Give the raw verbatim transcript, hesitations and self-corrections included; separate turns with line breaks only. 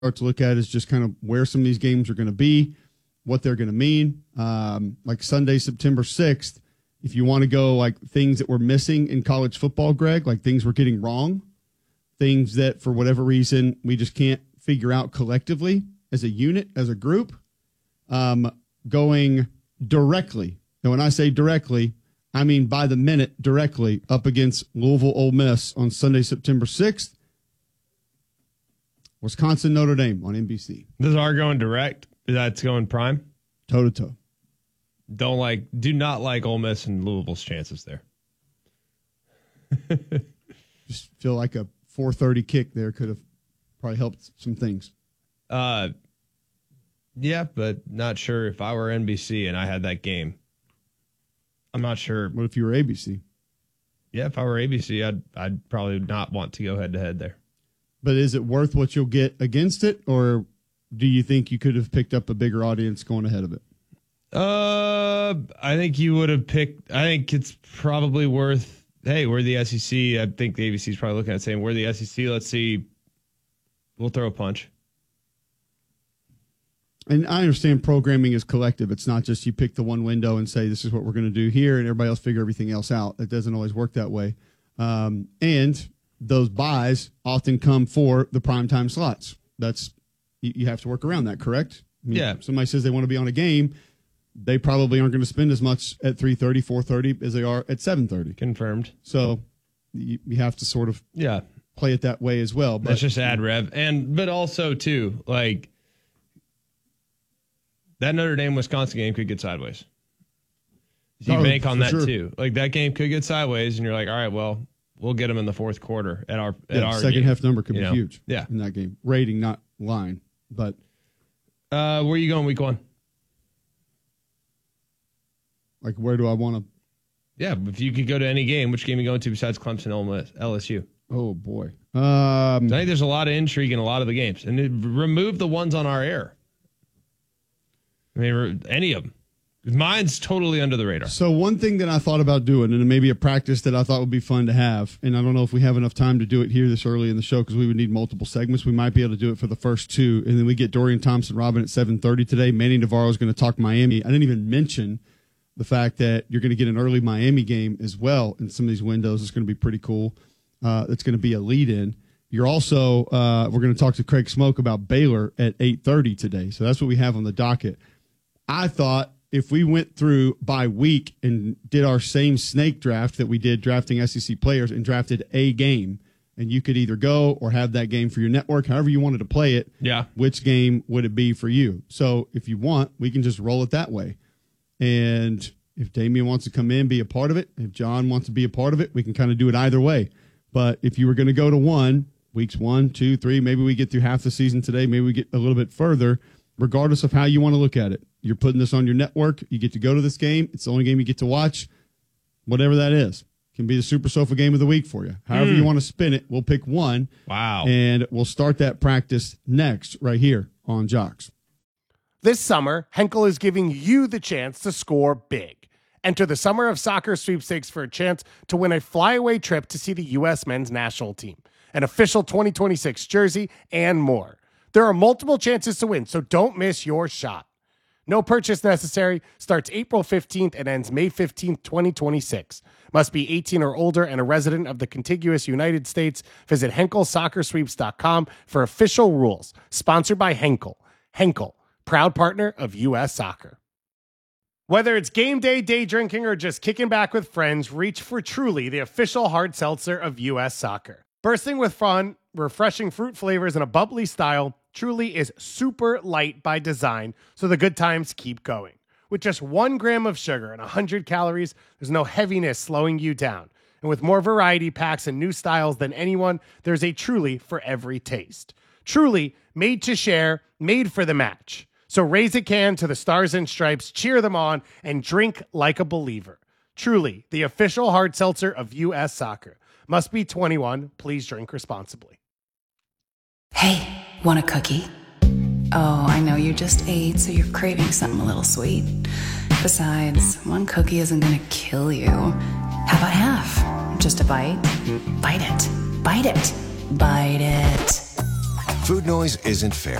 start to look at is just kind of where some of these games are going to be, what they're going to mean. Um, like Sunday, September sixth, if you want to go like things that we're missing in college football, Greg, like things we're getting wrong, things that for whatever reason we just can't figure out collectively as a unit, as a group, um, going directly. And when I say directly, I mean by the minute directly up against Louisville Ole Miss on Sunday, September sixth. Wisconsin, Notre Dame on N B C.
This is our going direct. That's going prime?
Toe to toe.
Don't like, do not like Ole Miss and Louisville's chances there.
Just feel like a four thirty kick there could have probably helped some things.
Uh, yeah, but not sure if I were N B C and I had that game. I'm not sure.
What if you were A B C?
Yeah, if I were A B C, I'd I'd probably not want to go head to head there.
But is it worth what you'll get against it, or do you think you could have picked up a bigger audience going ahead of it?
Uh, I think you would have picked. I think it's probably worth. Hey, we're the S E C. I think the A B C is probably looking at saying we're the S E C. Let's see. We'll throw a punch.
And I understand programming is collective. It's not just you pick the one window and say this is what we're going to do here, and everybody else figure everything else out. It doesn't always work that way. Um, and those buys often come for the primetime slots. That's you, you have to work around that, correct? I mean,
yeah.
Somebody says they want to be on a game, they probably aren't going to spend as much at three thirty, four thirty as they are at seven thirty.
Confirmed.
So you, you have to sort of
yeah
play it that way as well. But
that's just ad rev, and but also too like. That Notre Dame Wisconsin game could get sideways. You
oh,
bank on that
sure.
too. Like that game could get sideways, and you're like, all right, well, we'll get them in the fourth quarter at our at
yeah,
our
second
game.
half number could
you
be
know?
huge.
Yeah,
in that game, rating not line. But
uh, where are you going week one?
Like, where do I want to?
Yeah, if you could go to any game, which game are you going to besides Clemson, Ole Miss, L S U?
Oh boy, um,
I think there's a lot of intrigue in a lot of the games, and it, remove the ones on our air. I mean, any of them. Mine's totally under the radar.
So one thing that I thought about doing, and maybe a practice that I thought would be fun to have, and I don't know if we have enough time to do it here this early in the show because we would need multiple segments. We might be able to do it for the first two, and then we get Dorian Thompson-Robin at seven thirty today. Manny Navarro is going to talk Miami. I didn't even mention the fact that you're going to get an early Miami game as well in some of these windows. It's going to be pretty cool. Uh, it's going to be a lead-in. You're also uh, we're going to talk to Craig Smoke about Baylor at eight thirty today. So that's what we have on the docket. I thought if we went through by week and did our same snake draft that we did drafting S E C players and drafted a game, and you could either go or have that game for your network, however you wanted to play it,
yeah.
which game would it be for you? So if you want, we can just roll it that way. And if Damian wants to come in, be a part of it, if John wants to be a part of it, we can kind of do it either way. But if you were going to go to one, weeks one, two, three, maybe we get through half the season today, maybe we get a little bit further, regardless of how you want to look at it. You're putting this on your network. You get to go to this game. It's the only game you get to watch. Whatever that is. Can be the Super Sofa game of the week for you. However mm. you want to spin it, we'll pick one.
Wow.
And we'll start that practice next right here on Jocks.
This summer, Henkel is giving you the chance to score big. Enter the Summer of Soccer sweepstakes for a chance to win a flyaway trip to see the U S men's national team, an official twenty twenty-six jersey, and more. There are multiple chances to win, so don't miss your shot. No purchase necessary. Starts April fifteenth and ends May fifteenth, twenty twenty-six. Must be eighteen or older and a resident of the contiguous United States. Visit Henkel Soccer Sweeps dot com for official rules. Sponsored by Henkel. Henkel, proud partner of U S Soccer. Whether it's game day, day drinking, or just kicking back with friends, reach for Truly, the official hard seltzer of U S Soccer. Bursting with fun, refreshing fruit flavors, and a bubbly style, Truly is super light by design, so the good times keep going. With just one gram of sugar and one hundred calories, there's no heaviness slowing you down. And with more variety packs and new styles than anyone, there's a Truly for every taste. Truly, made to share, made for the match. So raise a can to the Stars and Stripes, cheer them on, and drink like a believer. Truly, the official hard seltzer of U S Soccer. Must be twenty-one. Please drink responsibly.
Hey, want a cookie? Oh, I know you just ate, so you're craving something a little sweet. Besides, one cookie isn't gonna kill you. How about half? Just a bite? Bite it. Bite it. Bite it.
Food noise isn't fair.